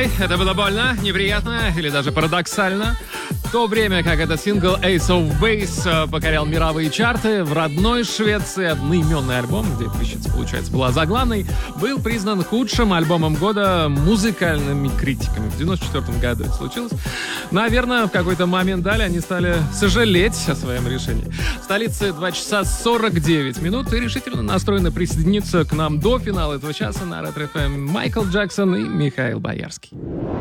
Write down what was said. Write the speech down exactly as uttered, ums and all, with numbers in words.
Ой, это было больно, неприятно или даже парадоксально. В то время как этот сингл Ace of Base покорял мировые чарты, в родной Швеции одноименный альбом, где «Пищица», получается, была заглавной, был признан худшим альбомом года музыкальными критиками. В девяносто четвёртом году это случилось. Наверное, в какой-то момент далее они стали сожалеть о своем решении. В столице два часа сорок девять минут и решительно настроены присоединиться к нам до финала этого часа на Ретро эф эм Майкл Джексон и Михаил Боярский.